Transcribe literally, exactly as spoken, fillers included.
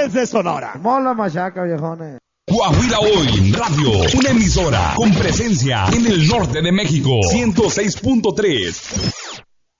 desde Sonora. Mola machaca, viejones. Coahuila Hoy Radio, una emisora con presencia en el norte de México. ciento seis punto tres.